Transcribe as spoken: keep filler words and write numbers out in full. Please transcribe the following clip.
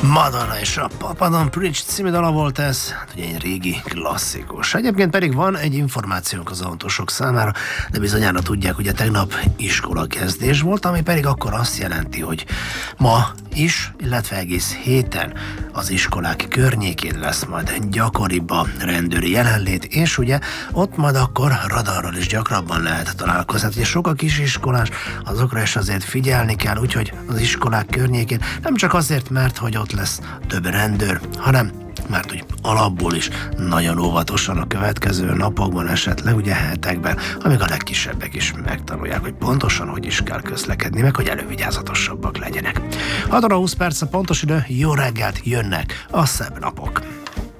Madonna és a Papa Don't Preach című dala volt ez, hát ugye egy régi klasszikus. Egyébként pedig van egy információnk az autósok számára, de bizonyára tudják, hogy a tegnap iskola kezdés volt, ami pedig akkor azt jelenti, hogy ma is, illetve egész héten az iskolák környékén lesz majd gyakoribb a rendőri jelenlét, és ugye ott majd akkor radarral is gyakrabban lehet találkozni. Hát ugye sok a kisiskolás, azokra is azért figyelni kell, úgyhogy az iskolák környékén nem csak azért, mert hogy ott lesz több rendőr, hanem mert hogy alapból is nagyon óvatosan a következő napokban, esetleg ugye hetekben, amíg a legkisebbek is megtanulják, hogy pontosan hogy is kell közlekedni, meg hogy elővigyázatosabbak legyenek. hat óra húsz perc a pontos idő, jó reggelt, jönnek a szebb napok!